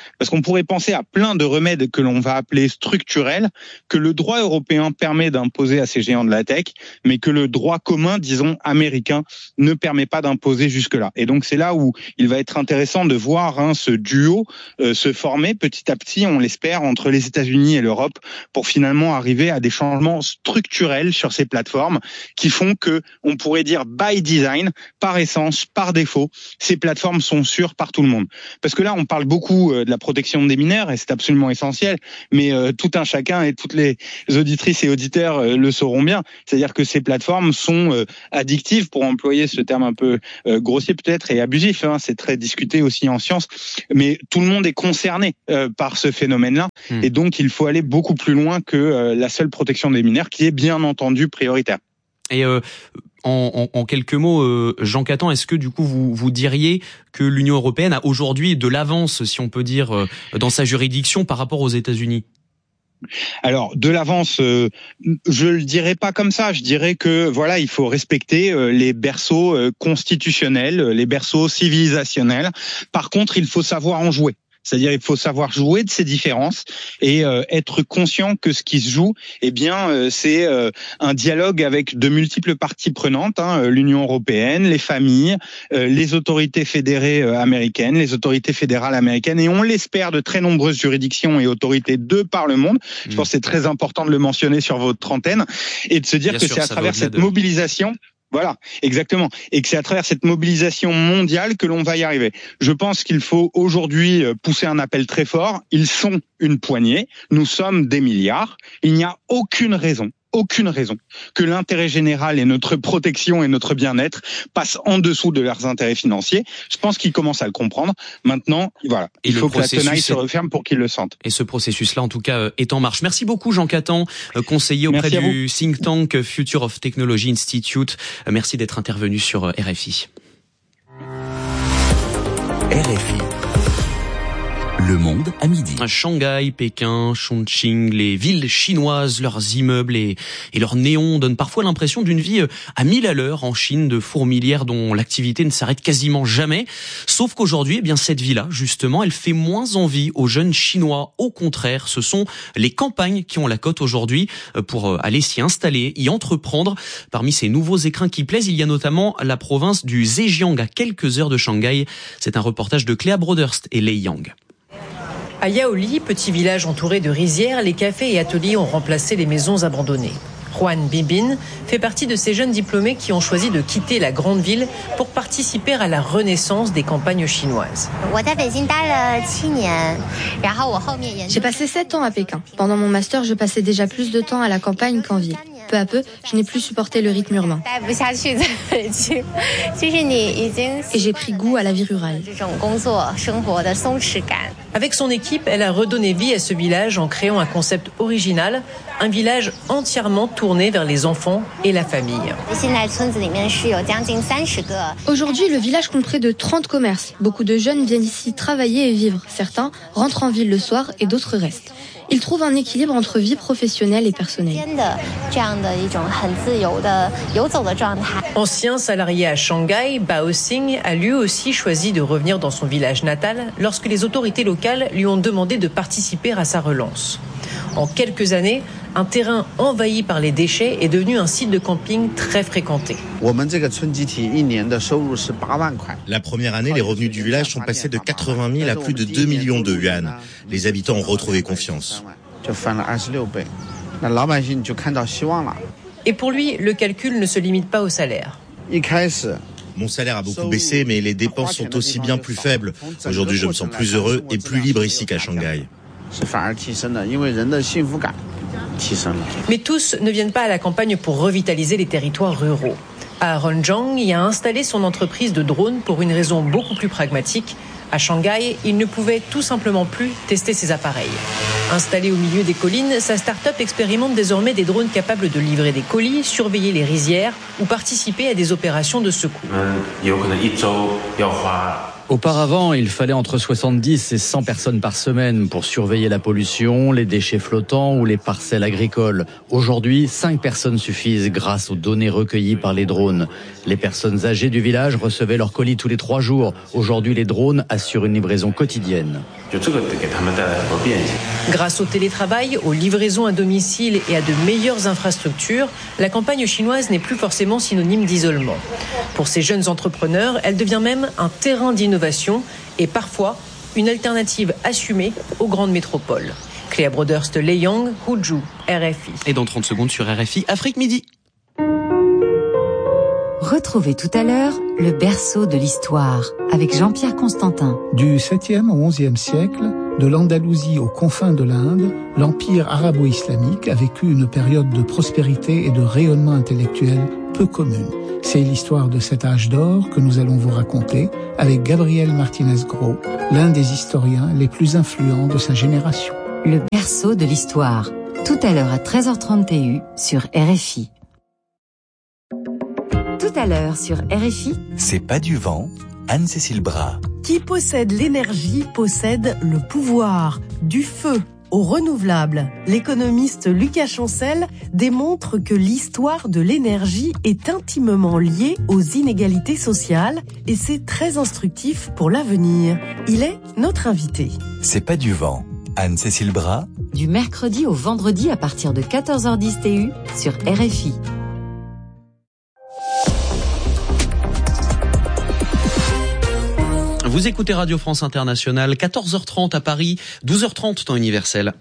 pourrait penser à plein de remèdes que l'on va appeler structurels, que le droit européen permet d'imposer à ces géants de la tech, mais que le droit commun, disons américain, ne permet pas d'imposer jusque-là. Et donc c'est là où il va être intéressant de voir hein, ce duo euh, se former petit à petit, on l'espère, entre les États-Unis et l'Europe, pour finalement arriver à des changements structurels sur ces plateformes qui font que on pourrait dire by design, par essence, par défaut, ces plateformes sont sûres par tout le monde. Parce que là, on parle beaucoup de la protection des mineurs et c'est absolument essentiel, mais euh, tout un chacun et toutes les auditrices et auditeurs euh, le sauront bien. C'est-à-dire que ces plateformes sont euh, addictives, pour employer ce terme un peu euh, grossier peut-être et abusif. Hein, c'est très discuté aussi en sciences, mais tout le monde est concerné euh, par ce phénomène-là, mmh. et donc il faut aller beaucoup plus loin que euh, la seule protection des mineurs, qui est bien entendu prioritaire. Et euh, en, en, en quelques mots, euh, Jean Catan, est-ce que du coup vous, vous diriez que l'Union européenne a aujourd'hui de l'avance, si on peut dire, euh, dans sa juridiction par rapport aux États-Unis ? Alors, de l'avance, euh, je le dirais pas comme ça. Je dirais que voilà, il faut respecter euh, les berceaux euh, constitutionnels, les berceaux civilisationnels. Par contre, il faut savoir en jouer. C'est-à-dire, il faut savoir jouer de ces différences et euh, être conscient que ce qui se joue, eh bien, euh, c'est euh, un dialogue avec de multiples parties prenantes, hein, l'Union européenne, les familles, euh, les autorités fédérées euh, américaines, les autorités fédérales américaines, et on l'espère de très nombreuses juridictions et autorités de par le monde. Mmh. Je pense que c'est très important de le mentionner sur votre antenne et de se dire Bien que sûr, c'est à travers cette de... mobilisation. Voilà, exactement. Et que c'est à travers cette mobilisation mondiale que l'on va y arriver. Je pense qu'il faut aujourd'hui pousser un appel très fort. Ils sont une poignée. Nous sommes des milliards. Il n'y a aucune raison, aucune raison que l'intérêt général et notre protection et notre bien-être passent en dessous de leurs intérêts financiers. Je pense qu'ils commencent à le comprendre. Maintenant, voilà, il faut que la tenaille se referme pour qu'ils le sentent. Et ce processus-là, en tout cas, est en marche. Merci beaucoup, Jean Catan, conseiller auprès du think tank Future of Technology Institute. Merci d'être intervenu sur R F I. R F I. Le monde à midi. Shanghai, Pékin, Chongqing, les villes chinoises, leurs immeubles et, et leurs néons donnent parfois l'impression d'une vie à mille à l'heure en Chine, de fourmilière dont l'activité ne s'arrête quasiment jamais. Sauf qu'aujourd'hui, eh bien, cette vie-là, justement, elle fait moins envie aux jeunes Chinois. Au contraire, ce sont les campagnes qui ont la cote aujourd'hui pour aller s'y installer, y entreprendre. Parmi ces nouveaux écrins qui plaisent, il y a notamment la province du Zhejiang, à quelques heures de Shanghai. C'est un reportage de Cléa Broderst et Lei Yang. À Yaoli, petit village entouré de rizières, les cafés et ateliers ont remplacé les maisons abandonnées. Juan Bibin fait partie de ces jeunes diplômés qui ont choisi de quitter la grande ville pour participer à la renaissance des campagnes chinoises. J'ai passé sept ans à Pékin. Pendant mon master, je passais déjà plus de temps à la campagne qu'en ville. Peu à peu, je n'ai plus supporté le rythme urbain. Et j'ai pris goût à la vie rurale. Avec son équipe, elle a redonné vie à ce village en créant un concept original, un village entièrement tourné vers les enfants et la famille. Aujourd'hui, le village compte près de trente commerces. Beaucoup de jeunes viennent ici travailler et vivre. Certains rentrent en ville le soir et d'autres restent. Ils trouvent un équilibre entre vie professionnelle et personnelle. Ancien salarié à Shanghai, Bao Xing a lui aussi choisi de revenir dans son village natal lorsque les autorités locales lui ont demandé de participer à sa relance. En quelques années, un terrain envahi par les déchets est devenu un site de camping très fréquenté. La première année, les revenus du village sont passés de quatre-vingt mille à plus de deux millions de yuan. Les habitants ont retrouvé confiance. Et pour lui, le calcul ne se limite pas au salaire. Mon salaire a beaucoup baissé, mais les dépenses sont aussi bien plus faibles. Aujourd'hui, je me sens plus heureux et plus libre ici qu'à Shanghai. Mais tous ne viennent pas à la campagne pour revitaliser les territoires ruraux. Aaron Zhang y a installé son entreprise de drones pour une raison beaucoup plus pragmatique. À Shanghai, il ne pouvait tout simplement plus tester ses appareils. Installé au milieu des collines, sa start-up expérimente désormais des drones capables de livrer des colis, surveiller les rizières ou participer à des opérations de secours. Auparavant, il fallait entre soixante-dix et cent personnes par semaine pour surveiller la pollution, les déchets flottants ou les parcelles agricoles. Aujourd'hui, cinq personnes suffisent grâce aux données recueillies par les drones. Les personnes âgées du village recevaient leurs colis tous les trois jours. Aujourd'hui, les drones assurent une livraison quotidienne. Grâce au télétravail, aux livraisons à domicile et à de meilleures infrastructures, la campagne chinoise n'est plus forcément synonyme d'isolement. Pour ces jeunes entrepreneurs, elle devient même un terrain d'innovation et parfois une alternative assumée aux grandes métropoles. Cléa Broderst, Leyang, Huju, R F I. Et dans trente secondes sur R F I, Afrique Midi. Retrouvez tout à l'heure le berceau de l'histoire avec Jean-Pierre Constantin. Du septième au onzième siècle, de l'Andalousie aux confins de l'Inde, l'empire arabo-islamique a vécu une période de prospérité et de rayonnement intellectuel peu commune. C'est l'histoire de cet âge d'or que nous allons vous raconter avec Gabriel Martinez-Gros, l'un des historiens les plus influents de sa génération. Le berceau de l'histoire, tout à l'heure à treize heures trente T U sur R F I. Tout à l'heure sur R F I. C'est pas du vent, Anne-Cécile Bras. Qui possède l'énergie possède le pouvoir. Du feu au renouvelable, l'économiste Lucas Chancel démontre que l'histoire de l'énergie est intimement liée aux inégalités sociales et c'est très instructif pour l'avenir. Il est notre invité. C'est pas du vent, Anne-Cécile Bras. Du mercredi au vendredi à partir de quatorze heures dix T U sur R F I. Vous écoutez Radio France Internationale, quatorze heures trente à Paris, douze heures trente temps universel.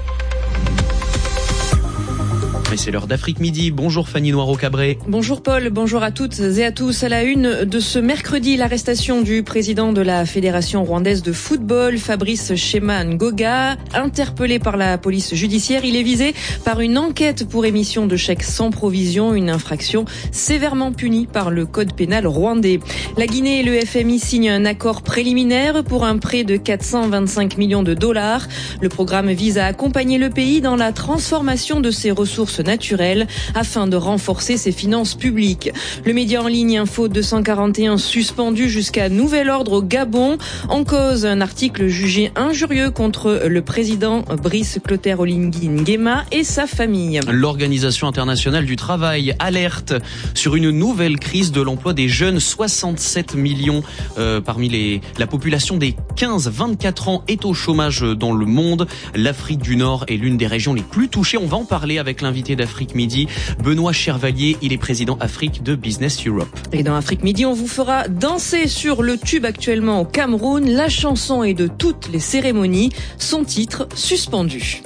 Et c'est l'heure d'Afrique Midi. Bonjour Fanny Noiro-Cabré. Bonjour Paul, bonjour à toutes et à tous. À la une de ce mercredi, l'arrestation du président de la Fédération rwandaise de football, Fabrice Shema Ngoga, interpellé par la police judiciaire. Il est visé par une enquête pour émission de chèques sans provision, une infraction sévèrement punie par le code pénal rwandais. La Guinée et le F M I signent un accord préliminaire pour un prêt de quatre cent vingt-cinq millions de dollars. Le programme vise à accompagner le pays dans la transformation de ses ressources naturelles afin de renforcer ses finances publiques. Le média en ligne Info deux cent quarante et un suspendu jusqu'à nouvel ordre au Gabon. En cause, un article jugé injurieux contre le président Brice Clotaire Oligui Nguema et sa famille. L'Organisation internationale du travail alerte sur une nouvelle crise de l'emploi des jeunes. soixante-sept millions euh, parmi les, la population des quinze à vingt-quatre ans est au chômage dans le monde. L'Afrique du Nord est l'une des régions les plus touchées. On va en parler avec l'invité d'Afrique Midi, Benoît Chervalier. Il est président Afrique de Business Europe. Et dans Afrique Midi, on vous fera danser sur le tube actuellement au Cameroun. La chanson est de toutes les cérémonies. Son titre, suspendu.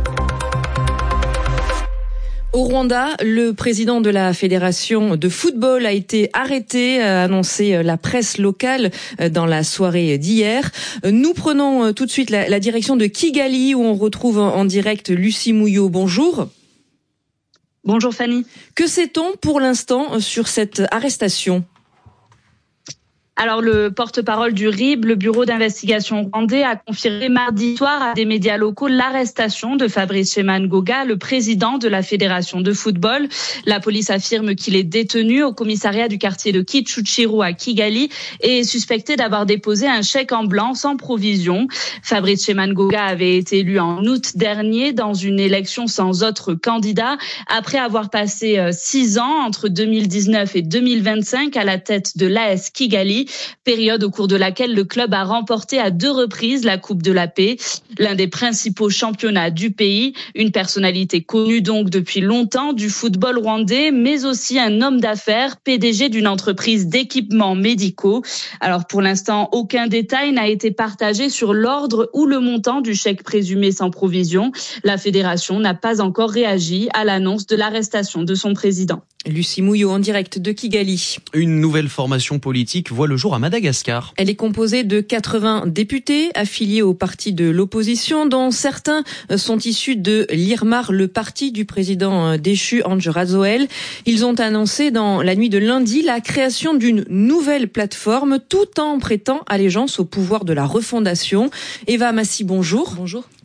Au Rwanda, le président de la fédération de football a été arrêté, a annoncé la presse locale dans la soirée d'hier. Nous prenons tout de suite la, la direction de Kigali où on retrouve en direct Lucie Mouillot. Bonjour. Bonjour Fanny. Que sait-on pour l'instant sur cette arrestation ? Alors, le porte-parole du R I B, le bureau d'investigation rwandais, a confirmé mardi soir à des médias locaux l'arrestation de Fabrice Shema Ngoga, le président de la fédération de football. La police affirme qu'il est détenu au commissariat du quartier de Kichuchiro à Kigali et est suspecté d'avoir déposé un chèque en blanc sans provision. Fabrice Shema Ngoga avait été élu en août dernier dans une élection sans autre candidat après avoir passé six ans entre deux mille dix-neuf et deux mille vingt-cinq à la tête de l'A S Kigali. Période au cours de laquelle le club a remporté à deux reprises la Coupe de la Paix, l'un des principaux championnats du pays. Une personnalité connue donc depuis longtemps du football rwandais, mais aussi un homme d'affaires, P D G d'une entreprise d'équipements médicaux. Alors pour l'instant, aucun détail n'a été partagé sur l'ordre ou le montant du chèque présumé sans provision. La fédération n'a pas encore réagi à l'annonce de l'arrestation de son président. Lucie Mouillot en direct de Kigali. Une nouvelle formation politique voit le jour à Madagascar. Elle est composée de quatre-vingts députés affiliés au parti de l'opposition, dont certains sont issus de l'I R M A R, le parti du président déchu Andry Rajoelina. Ils ont annoncé dans la nuit de lundi la création d'une nouvelle plateforme tout en prêtant allégeance au pouvoir de la refondation. Eva Massy, bonjour. Bonjour.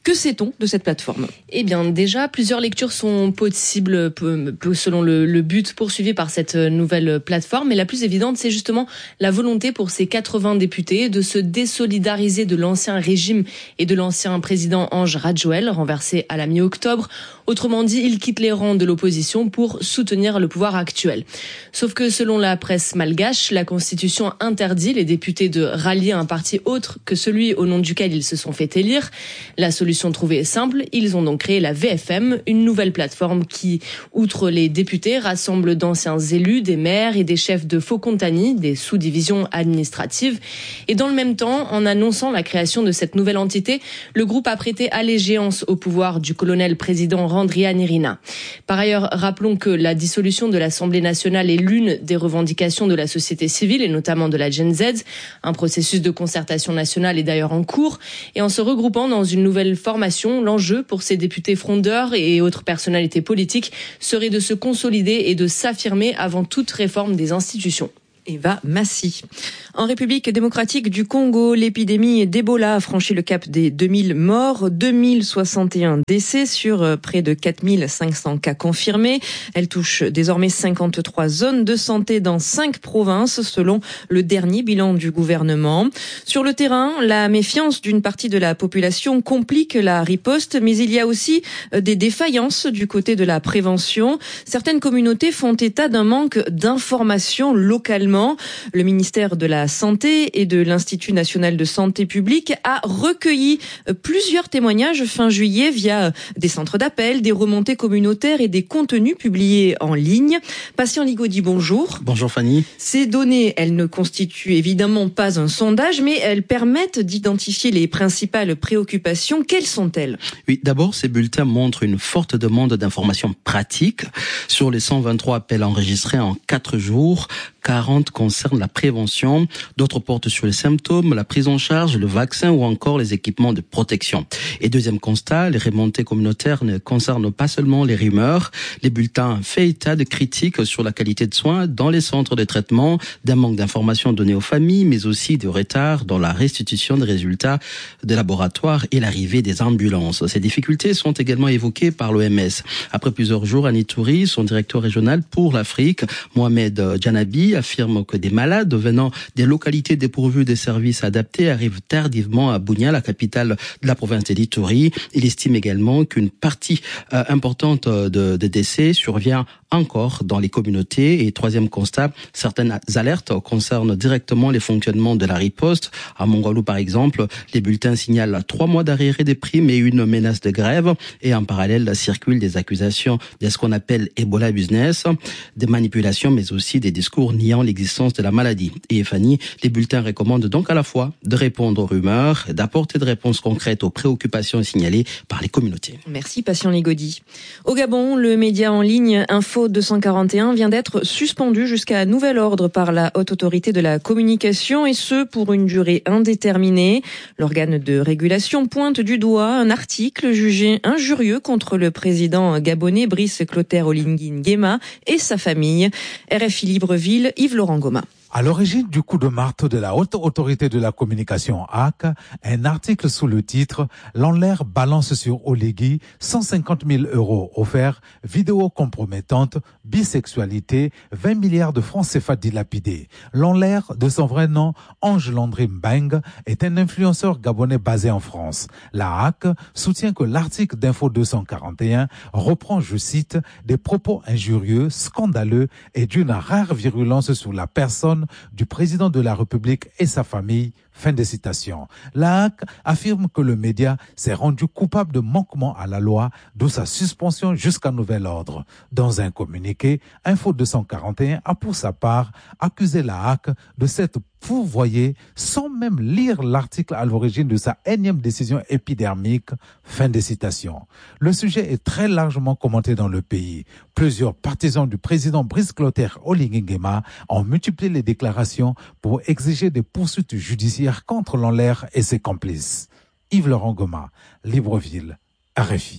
Que sait-on de cette plateforme ? Eh bien, déjà, plusieurs lectures sont possibles selon le, le but poursuivi par cette nouvelle plateforme. Mais la plus évidente, c'est justement la volonté pour ces quatre-vingts députés de se désolidariser de l'ancien régime et de l'ancien président Ange Rajouel, renversé à la mi-octobre. Autrement dit, ils quittent les rangs de l'opposition pour soutenir le pouvoir actuel. Sauf que selon la presse malgache, la Constitution interdit les députés de rallier un parti autre que celui au nom duquel ils se sont fait élire. La solution trouvée est simple, ils ont donc créé la V F M, une nouvelle plateforme qui, outre les députés, rassemble d'anciens élus, des maires et des chefs de faux compagnies, des sous-divisions administratives. Et dans le même temps, en annonçant la création de cette nouvelle entité, le groupe a prêté allégeance au pouvoir du colonel président Randrianirina. Par ailleurs, rappelons que la dissolution de l'Assemblée nationale est l'une des revendications de la société civile et notamment de la Gen Z. Un processus de concertation nationale est d'ailleurs en cours. Et en se regroupant dans une nouvelle formation, l'enjeu pour ces députés frondeurs et autres personnalités politiques serait de se consolider et de s'affirmer avant toute réforme des institutions. Eva Massy. En République démocratique du Congo, l'épidémie d'Ebola a franchi le cap des deux mille morts, deux mille soixante et un décès sur près de quatre mille cinq cents cas confirmés. Elle touche désormais cinquante-trois zones de santé dans cinq provinces selon le dernier bilan du gouvernement. Sur le terrain, la méfiance d'une partie de la population complique la riposte, mais il y a aussi des défaillances du côté de la prévention. Certaines communautés font état d'un manque d'informations localement. Le ministère de la Santé et de l'Institut national de santé publique a recueilli plusieurs témoignages fin juillet via des centres d'appel, des remontées communautaires et des contenus publiés en ligne. Patient Ligodi, bonjour. Bonjour Fanny. Ces données, elles ne constituent évidemment pas un sondage, mais elles permettent d'identifier les principales préoccupations. Quelles sont-elles ? Oui, d'abord, ces bulletins montrent une forte demande d'informations pratiques. Sur les cent vingt-trois appels enregistrés en quatre jours, quarante concernent la prévention, d'autres portent sur les symptômes, la prise en charge, le vaccin ou encore les équipements de protection. Et deuxième constat, les remontées communautaires ne concernent pas seulement les rumeurs. Les bulletins font état de critiques sur la qualité de soins dans les centres de traitement, d'un manque d'informations données aux familles, mais aussi de retard dans la restitution des résultats de laboratoire et l'arrivée des ambulances. Ces difficultés sont également évoquées par l'O M S. Après plusieurs jours à Ituri, son directeur régional pour l'Afrique, Mohamed Janabi, affirme que des malades venant des localités dépourvues de services adaptés arrivent tardivement à Bunia, la capitale de la province de l'Ituri. Il estime également qu'une partie euh, importante de, de décès survient encore dans les communautés. Et troisième constat, certaines alertes concernent directement les fonctionnements de la riposte. À Mongolou, par exemple, les bulletins signalent trois mois d'arriérés des primes et une menace de grève. Et en parallèle, circulent des accusations de ce qu'on appelle Ebola business, des manipulations, mais aussi des discours niant l'existence de la maladie. Et Fanny, les bulletins recommandent donc à la fois de répondre aux rumeurs, d'apporter des réponses concrètes aux préoccupations signalées par les communautés. Merci, Patient Ligodi. Au Gabon, le média en ligne Info deux cent quarante et un vient d'être suspendu jusqu'à nouvel ordre par la Haute Autorité de la Communication, et ce pour une durée indéterminée. L'organe de régulation pointe du doigt un article jugé injurieux contre le président gabonais Brice Clotaire Oligui Nguema et sa famille. R F I Libreville, Yves-Laurent Goma. À l'origine du coup de marteau de la Haute Autorité de la Communication H A C, un article sous le titre « L'Enler balance sur Oligui cent cinquante mille euros offerts, vidéo compromettante, bisexualité, vingt milliards de francs C F A dilapidés ». L'Enler, de son vrai nom, Ange Landry Mbeng, est un influenceur gabonais basé en France. La H A C soutient que l'article d'Info deux cent quarante et un reprend, je cite, des propos injurieux, scandaleux et d'une rare virulence sur la personne du président de la République et sa famille. Fin de citation. La H A C affirme que le média s'est rendu coupable de manquement à la loi, d'où sa suspension jusqu'à nouvel ordre. Dans un communiqué, Info deux cent quarante et un a pour sa part accusé la H A C de s'être fourvoyée sans même lire l'article à l'origine de sa énième décision épidermique. Fin de citation. Le sujet est très largement commenté dans le pays. Plusieurs partisans du président Brice Clotaire Oligui Nguema ont multiplié les déclarations pour exiger des poursuites judiciaires contre l'Enler et ses complices. Yves-Laurent Goma, Libreville, R F I.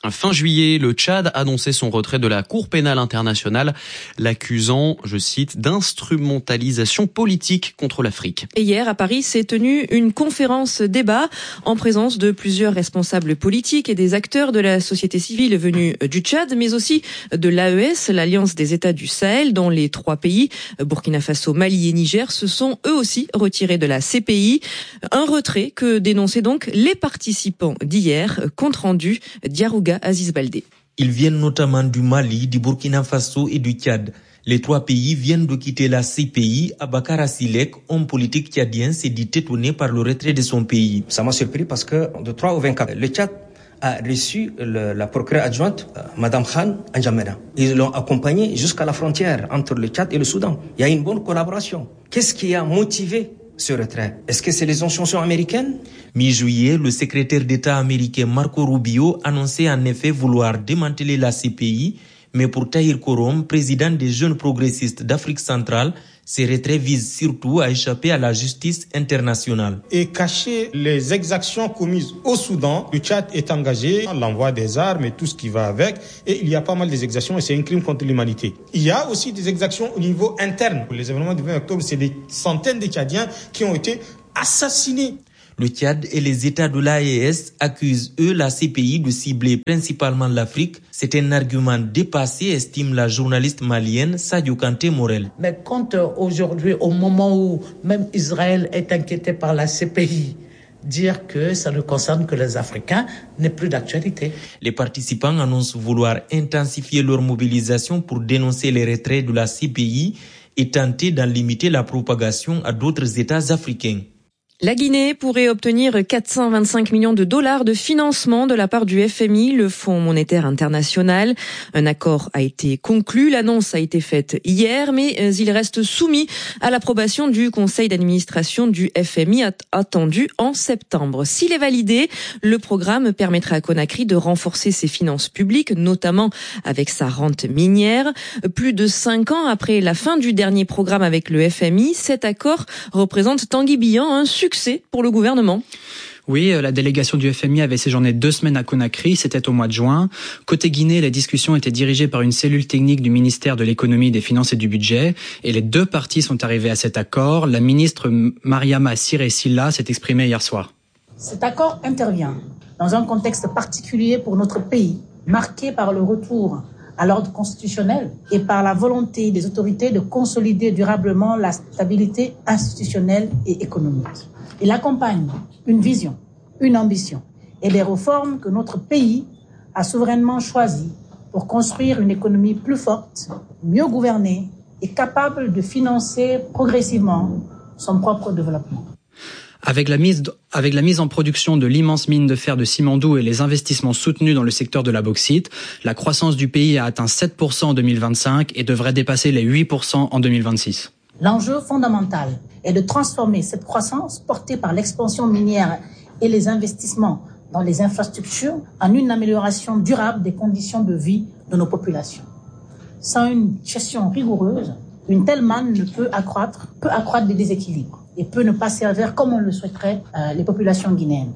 Fin juillet, le Tchad annonçait son retrait de la Cour pénale internationale, l'accusant, je cite, d'instrumentalisation politique contre l'Afrique. Et hier, à Paris, s'est tenue une conférence débat en présence de plusieurs responsables politiques et des acteurs de la société civile venus du Tchad, mais aussi de l'A E S, l'Alliance des États du Sahel, dont les trois pays, Burkina Faso, Mali et Niger, se sont eux aussi retirés de la C P I. Un retrait que dénonçaient donc les participants d'hier, compte rendu Diarouga Aziz Baldé. Ils viennent notamment du Mali, du Burkina Faso et du Tchad. Les trois pays viennent de quitter la C P I. Abakar Silek, homme politique tchadien, s'est dit étonné par le retrait de son pays. Ça m'a surpris parce que de trois au vingt-quatre, le Tchad a reçu le, la procureure adjointe, euh, Madame Khan N'Djamena. Ils l'ont accompagnée jusqu'à la frontière entre le Tchad et le Soudan. Il y a une bonne collaboration. Qu'est-ce qui a motivé ce retrait? Est-ce que c'est les sanctions américaines? Mi-juillet, le secrétaire d'État américain Marco Rubio annonçait en effet vouloir démanteler la C P I, mais pour Tahir Korom, président des jeunes progressistes d'Afrique centrale, ces retraits visent surtout à échapper à la justice internationale. Et cacher les exactions commises au Soudan, le Tchad est engagé dans l'envoi des armes et tout ce qui va avec, et il y a pas mal d'exactions et c'est un crime contre l'humanité. Il y a aussi des exactions au niveau interne. Les événements du vingt octobre, c'est des centaines de Tchadiens qui ont été assassinés. Le Tchad et les États de l'A E S accusent, eux, la C P I de cibler principalement l'Afrique. C'est un argument dépassé, estime la journaliste malienne Sadio Kanté Morel. Mais quand euh, aujourd'hui, au moment où même Israël est inquiété par la C P I, dire que ça ne concerne que les Africains n'est plus d'actualité. Les participants annoncent vouloir intensifier leur mobilisation pour dénoncer les retraits de la C P I et tenter d'en limiter la propagation à d'autres États africains. La Guinée pourrait obtenir quatre cent vingt-cinq millions de dollars de financement de la part du F M I, le Fonds monétaire international. Un accord a été conclu, l'annonce a été faite hier, mais il reste soumis à l'approbation du conseil d'administration du F M I attendu en septembre. S'il est validé, le programme permettra à Conakry de renforcer ses finances publiques, notamment avec sa rente minière. Plus de cinq ans après la fin du dernier programme avec le F M I, cet accord représente Tanguy Bihan un succès pour le gouvernement. Oui, la délégation du F M I avait séjourné deux semaines à Conakry, c'était au mois de juin. Côté Guinée, les discussions étaient dirigées par une cellule technique du ministère de l'économie, des finances et du budget. Et les deux parties sont arrivées à cet accord. La ministre Mariama Siré Silla s'est exprimée hier soir. Cet accord intervient dans un contexte particulier pour notre pays, marqué par le retour à l'ordre constitutionnel et par la volonté des autorités de consolider durablement la stabilité institutionnelle et économique. Il accompagne une vision, une ambition et des réformes que notre pays a souverainement choisies pour construire une économie plus forte, mieux gouvernée et capable de financer progressivement son propre développement. Avec la mise, avec la mise en production de l'immense mine de fer de Simandou et les investissements soutenus dans le secteur de la bauxite, la croissance du pays a atteint sept pour cent en deux mille vingt-cinq et devrait dépasser les huit pour cent en deux mille vingt-six. L'enjeu fondamental est de transformer cette croissance portée par l'expansion minière et les investissements dans les infrastructures en une amélioration durable des conditions de vie de nos populations. Sans une gestion rigoureuse, une telle manne ne peut accroître, peut accroître des déséquilibres et peut ne pas servir comme on le souhaiterait euh, les populations guinéennes.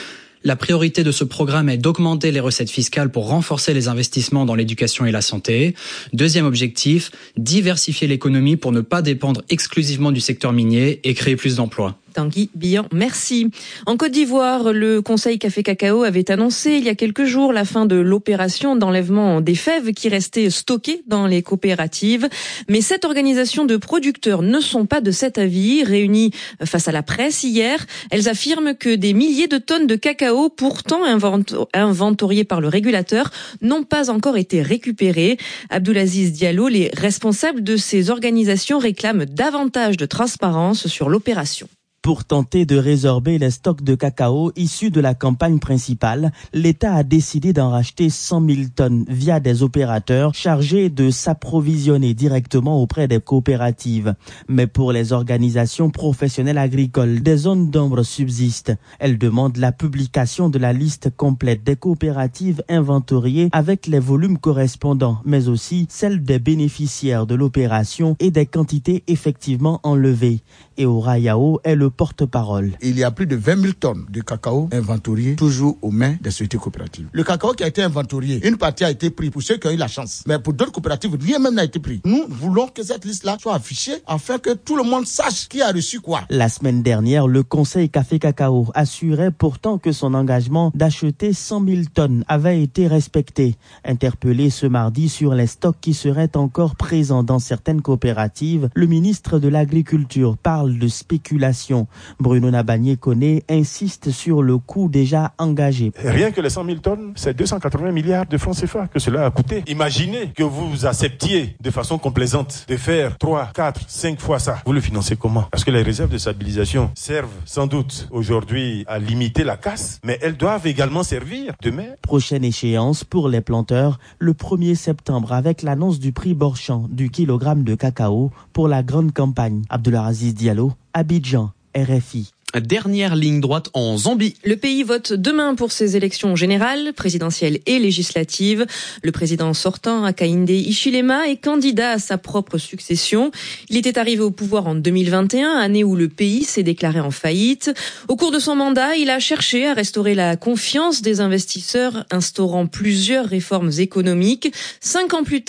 La priorité de ce programme est d'augmenter les recettes fiscales pour renforcer les investissements dans l'éducation et la santé. Deuxième objectif, diversifier l'économie pour ne pas dépendre exclusivement du secteur minier et créer plus d'emplois. Tanguy Bihan, merci. En Côte d'Ivoire, le Conseil Café Cacao avait annoncé il y a quelques jours la fin de l'opération d'enlèvement des fèves qui restaient stockées dans les coopératives. Mais cette organisation de producteurs ne sont pas de cet avis. Réunies face à la presse hier, elles affirment que des milliers de tonnes de cacao, pourtant inventoriées par le régulateur, n'ont pas encore été récupérées. Abdoulaziz Diallo, les responsables de ces organisations réclament davantage de transparence sur l'opération. Pour tenter de résorber les stocks de cacao issus de la campagne principale, l'État a décidé d'en racheter cent mille tonnes via des opérateurs chargés de s'approvisionner directement auprès des coopératives. Mais pour les organisations professionnelles agricoles, des zones d'ombre subsistent. Elles demandent la publication de la liste complète des coopératives inventoriées avec les volumes correspondants, mais aussi celle des bénéficiaires de l'opération et des quantités effectivement enlevées. Et Eora Yao est le porte-parole. Il y a plus de vingt mille tonnes de cacao inventoriées toujours aux mains des sociétés coopératives. Le cacao qui a été inventorié, une partie a été prise pour ceux qui ont eu la chance. Mais pour d'autres coopératives, rien même n'a été pris. Nous voulons que cette liste-là soit affichée afin que tout le monde sache qui a reçu quoi. La semaine dernière, le Conseil Café Cacao assurait pourtant que son engagement d'acheter cent mille tonnes avait été respecté. Interpellé ce mardi sur les stocks qui seraient encore présents dans certaines coopératives, le ministre de l'Agriculture parle de spéculation. Bruno Nabagné-Koné insiste sur le coût déjà engagé. Rien que les cent mille tonnes, c'est deux cent quatre-vingts milliards de francs C F A que cela a coûté. Imaginez que vous acceptiez de façon complaisante de faire trois, quatre, cinq fois ça. Vous le financez comment? Parce que les réserves de stabilisation servent sans doute aujourd'hui à limiter la casse, mais elles doivent également servir demain. Prochaine échéance pour les planteurs, le premier septembre avec l'annonce du prix Borchamp du kilogramme de cacao pour la grande campagne. Abdelaziz Diallo, Abidjan, R F I. Dernière ligne droite en Zambie. Le pays vote demain pour ses élections générales, présidentielles et législatives. Le président sortant, Hakainde Hichilema, est candidat à sa propre succession. Il était arrivé au pouvoir en deux mille vingt et un, année où le pays s'est déclaré en faillite. Au cours de son mandat, il a cherché à restaurer la confiance des investisseurs, instaurant plusieurs réformes économiques. Cinq ans plus tard,